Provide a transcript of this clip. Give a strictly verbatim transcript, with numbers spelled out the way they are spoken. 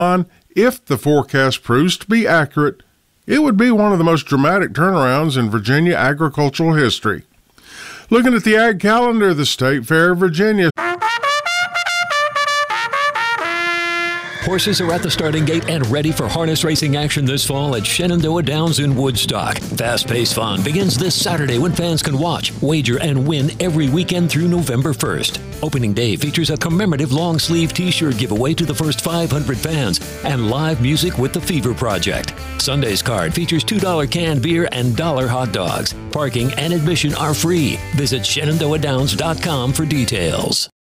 on, if the forecast proves to be accurate, it would be one of the most dramatic turnarounds in Virginia agricultural history. Looking at the ag calendar, the State Fair of Virginia. Horses are at the starting gate and ready for harness racing action this fall at Shenandoah Downs in Woodstock. Fast-paced fun begins this Saturday when fans can watch, wager, and win every weekend through November first. Opening day features a commemorative long-sleeve t-shirt giveaway to the first five hundred fans and live music with the Fever Project. Sunday's card features two dollar canned beer and dollar hot dogs. Parking and admission are free. Visit Shenandoah Downs dot com for details.